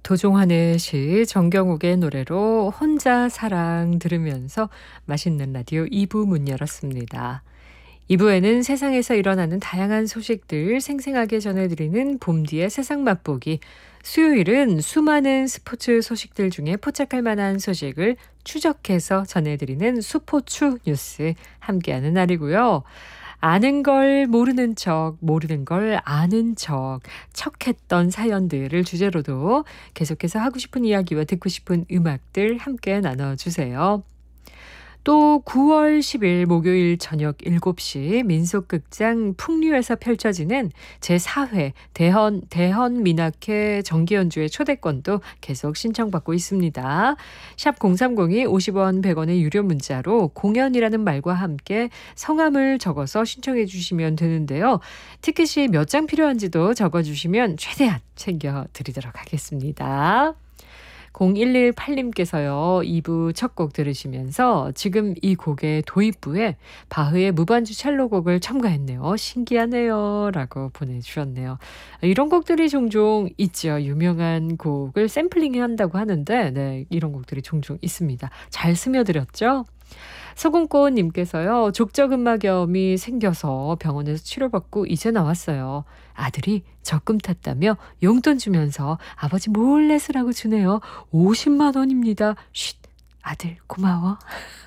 도종환의 시, 정경욱의 노래로 혼자 사랑 들으면서 맛있는 라디오 2부 문 열었습니다. 2부에는 세상에서 일어나는 다양한 소식들 생생하게 전해드리는 봄뒤의 세상 맛보기. 수요일은 수많은 스포츠 소식들 중에 포착할 만한 소식을 추적해서 전해드리는 수포추 뉴스 함께하는 날이고요. 아는 걸 모르는 척, 모르는 걸 아는 척, 척했던 사연들을 주제로도 계속해서 하고 싶은 이야기와 듣고 싶은 음악들 함께 나눠주세요. 또 9월 10일 목요일 저녁 7시 민속극장 풍류에서 펼쳐지는 제4회 대헌민학회 정기연주회 초대권도 계속 신청받고 있습니다. 샵 0302 50원 100원의 유료 문자로 공연이라는 말과 함께 성함을 적어서 신청해 주시면 되는데요. 티켓이 몇 장 필요한지도 적어주시면 최대한 챙겨드리도록 하겠습니다. 0118님께서요. 2부 첫 곡 들으시면서 지금 이 곡의 도입부에 바흐의 무반주 첼로곡을 첨가했네요. 신기하네요. 라고 보내주셨네요. 이런 곡들이 종종 있죠. 유명한 곡을 샘플링한다고 하는데 네, 이런 곡들이 종종 있습니다. 잘 스며들었죠? 소금꽃님께서요. 족저근막염이 생겨서 병원에서 치료받고 이제 나왔어요. 아들이 적금 탔다며 용돈 주면서 아버지 몰래 쓰라고 주네요. 50만 원입니다. 쉿, 아들 고마워.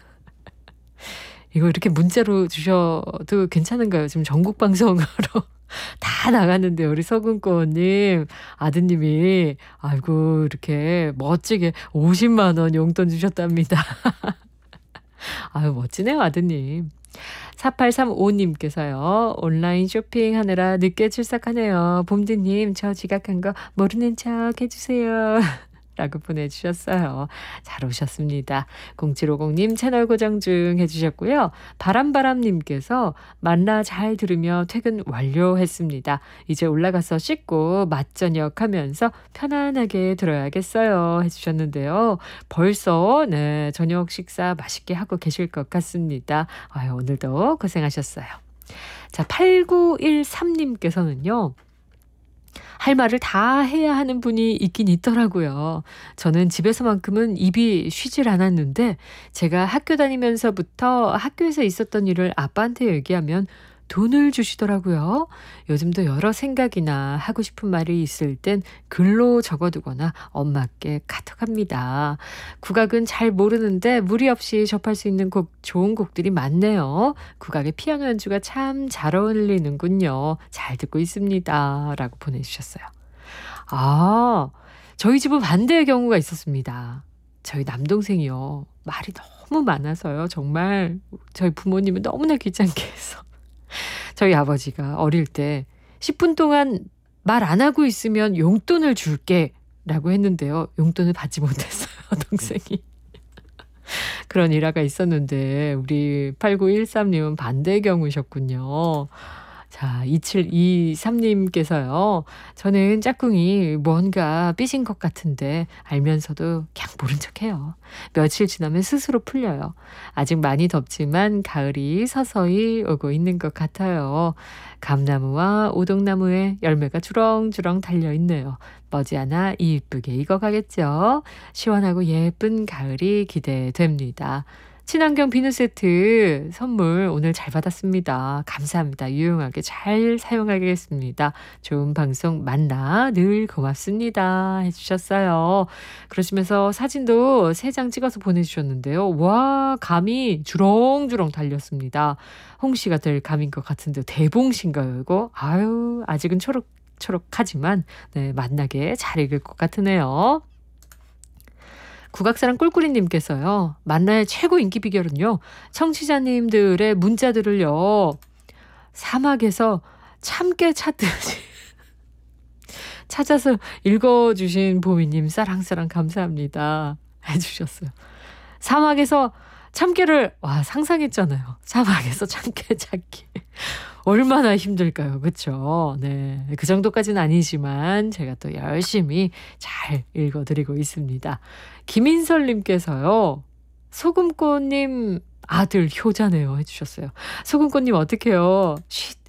이거 이렇게 문자로 주셔도 괜찮은가요? 지금 전국 방송으로 다 나갔는데 우리 서금꽃님 아드님이 아이고 이렇게 멋지게 50만 원 용돈 주셨답니다. 아유 멋지네요 아드님. 4835님께서요. 온라인 쇼핑하느라 늦게 출석하네요. 봄디님 저 지각한 거 모르는 척 해주세요. 라고 보내주셨어요. 잘 오셨습니다. 0750님 채널 고정 중 해주셨고요. 바람바람님께서 만나 잘 들으며 퇴근 완료했습니다. 이제 올라가서 씻고 맛저녁 하면서 편안하게 들어야겠어요. 해주셨는데요. 벌써 네 저녁 식사 맛있게 하고 계실 것 같습니다. 아유, 오늘도 고생하셨어요. 자, 8913님께서는요. 할 말을 다 해야 하는 분이 있긴 있더라고요. 저는 집에서만큼은 입이 쉬질 않았는데 제가 학교 다니면서부터 학교에서 있었던 일을 아빠한테 얘기하면 돈을 주시더라고요. 요즘도 여러 생각이나 하고 싶은 말이 있을 땐 글로 적어두거나 엄마께 카톡합니다. 국악은 잘 모르는데 무리 없이 접할 수 있는 좋은 곡들이 많네요. 국악의 피아노 연주가 참 잘 어울리는군요. 잘 듣고 있습니다. 라고 보내주셨어요. 아, 저희 집은 반대의 경우가 있었습니다. 저희 남동생이요. 말이 너무 많아서요. 정말 저희 부모님은 너무나 귀찮게 해서. 저희 아버지가 어릴 때 10분 동안 말 안 하고 있으면 용돈을 줄게 라고 했는데요. 용돈을 받지 못했어요. 동생이. 그런 일화가 있었는데 우리 8913님은 반대의 경우셨군요. 자, 2723님께서요. 저는 짝꿍이 뭔가 삐진 것 같은데 알면서도 그냥 모른 척해요. 며칠 지나면 스스로 풀려요. 아직 많이 덥지만 가을이 서서히 오고 있는 것 같아요. 감나무와 오동나무에 열매가 주렁주렁 달려있네요. 머지않아 이쁘게 익어가겠죠. 시원하고 예쁜 가을이 기대됩니다. 친환경 비누 세트 선물 오늘 잘 받았습니다. 감사합니다. 유용하게 잘 사용하겠습니다. 좋은 방송 만나 늘 고맙습니다. 해주셨어요. 그러시면서 사진도 3장 찍어서 보내주셨는데요. 와, 감이 주렁주렁 달렸습니다. 홍시가 될 감인 것 같은데 대봉신가요 이거? 아유, 아직은 초록초록하지만 네, 맛나게 잘 익을 것 같으네요. 국악사랑 꿀꿀이님께서요. 만나의 최고 인기 비결은요. 청취자님들의 문자들을요. 사막에서 참깨 찾듯이 찾아서 읽어주신 보미님 사랑사랑 감사합니다. 해주셨어요. 사막에서 참깨를 상상했잖아요. 사막에서 참깨 찾기. 얼마나 힘들까요? 그렇죠? 네, 그 정도까지는 아니지만 제가 또 열심히 잘 읽어드리고 있습니다. 김인설님께서요. 소금꽃님 아들 효자네요 해주셨어요. 소금꽃님 어떡해요? 쉿,